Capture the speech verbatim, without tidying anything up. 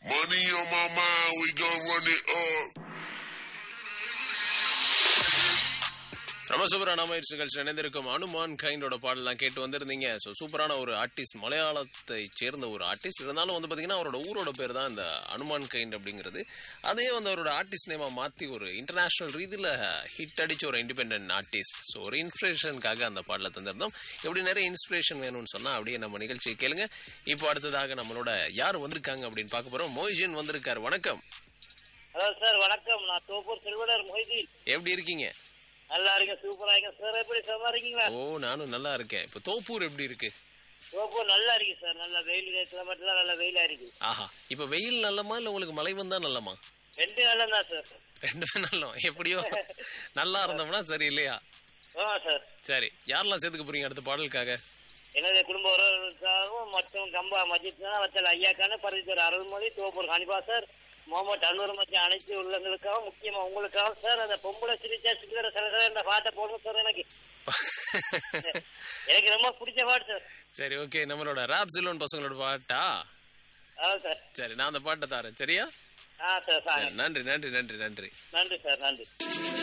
Money on my mind, we gon' run it up. நம்ம சூப்பரான முயற்சிகள் இணைந்திருக்கும் அனுமான் கைண்டோட பாடலாம் கேட்டு வந்திருந்தீங்க. ஸோ சூப்பரான ஒரு ஆர்டிஸ்ட், மலையாளத்தை சேர்ந்த ஒரு ஆர்டிஸ்ட். இருந்தாலும் வந்து பார்த்தீங்கன்னா அவரோட ஊரோட பேர் தான் இந்த அனுமான் கைண்ட் அப்படிங்கிறது. அதே வந்து அவரோட ஆர்டிஸ்ட் நேமாக மாற்றி ஒரு இன்டர்நேஷ்னல் ரீதியில் ஹிட் அடித்த ஒரு இண்டிபெண்டன்ட் ஆர்டிஸ்ட். ஸோ ஒரு இன்ஸ்பிரேஷனுக்காக அந்த பாடலை தந்திருந்தோம். எப்படி நிறைய இன்ஸ்பிரேஷன் வேணும்னு சொன்னால் அப்படியே நம்ம நிகழ்ச்சியை கேளுங்க. இப்போ அடுத்ததாக நம்மளோட யார் வந்திருக்காங்க அப்படின்னு பார்க்க போகிறோம். மொய்தீன் வந்திருக்காரு. வணக்கம். ஹலோ சார், வணக்கம். நான் தோப்பூர் செல்வனர் மொய்தீன். எப்படி இருக்கீங்க? நல்லா இருக்கேன், சூப்பரா இருக்கேன் சார். எப்படி சும்மா இருக்கீங்களா? ஓ, நானும் நல்லா இருக்கேன். இப்போ தோப்பூர் எப்படி இருக்கு? தோப்பூர் நல்லா இருக்கு சார். நல்ல வெயில், கிளைமேட் நல்லா வெயிலா இருக்கு. ஆஹா, இப்போ வெயில் நல்லமா இல்ல உங்களுக்கு மழை வந்தா நல்லமா? ரெண்டு நல்லம் தான் சார். ரெண்டுமே நல்லம். எப்படியோ நல்லா இருந்தோம்னா சரி இல்லையா? ஆமா சார். சரி, யாரெல்லாம் சேர்த்துக்க போறீங்க அடுத்த பாடலுக்காக? எனது குடும்ப உறவுகளுக்காகவும் மற்றும் கம்பா மஜித் வச்சல் ஐயாக்கான பரிசுத்தர் அருள்மொழி, தோப்பூர் ஹனிபா சார், முகமது அன்வர் மத்திய அனைத்து உள்ளங்களுக்காகவும் முக்கியமா உங்களுக்காகவும் சார். அந்த பொம்பளை சிரிச்சா சில்லற சில இந்த பாட்டை போடணும் சார். எனக்கு எனக்கு ரொம்ப பிடிச்ச பாட்டு சார். சரி, ஓகே. நம்மளோட ராப் சிலோன் பசங்களோட பாட்டா? ஆ சார். சரி, நான் அந்த பாட்டை தரேன். சரியா? ஆ சார். நன்றி நன்றி நன்றி நன்றி நன்றி சார். நன்றி.